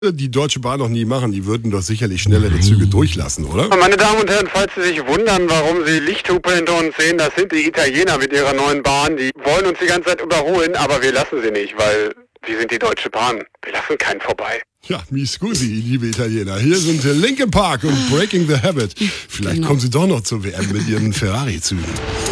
die Deutsche Bahn noch nie machen. Die würden doch sicherlich schnellere Züge durchlassen, oder? Meine Damen und Herren, falls Sie sich wundern, warum Sie Lichthupe hinter uns sehen, das sind die Italiener mit ihrer neuen Bahn. Die wollen uns die ganze Zeit überholen, aber wir lassen sie nicht, weil wir sind die Deutsche Bahn. Wir lassen keinen vorbei. Ja, mi scusi, liebe Italiener. Hier sind Linkin Park und Breaking the Habit. Vielleicht kommen Sie doch noch zur WM mit Ihren Ferrari-Zügen.